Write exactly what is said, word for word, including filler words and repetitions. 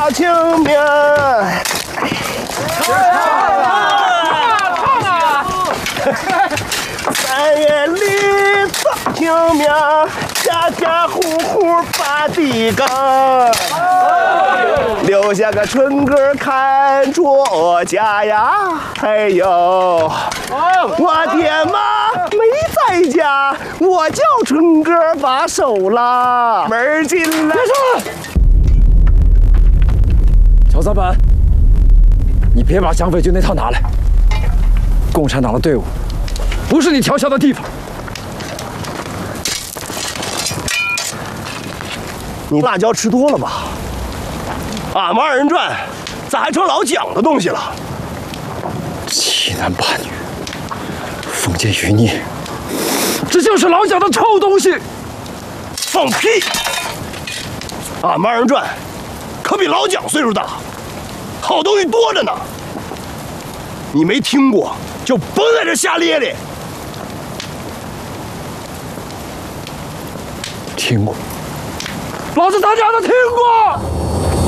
把清明。 唱啊唱啊！ 三月里早清明，家家户户把地耕，留下个春歌看着家呀。哎呦，我爹妈没在家，我叫春歌把手拉，门儿进来。 别说，乔三板，你别把蒋匪军那套拿来。共产党的队伍不是你调笑的地方。 你辣椒吃多了吧？俺们二人转咋还成老蒋的东西了？ 欺男霸女，封建余孽，这就是老蒋的臭东西！ 放屁！俺们二人转可比老蒋岁数大，好东西多着呢。你没听过，就甭在这瞎咧咧。 听过，老子他娘的听过！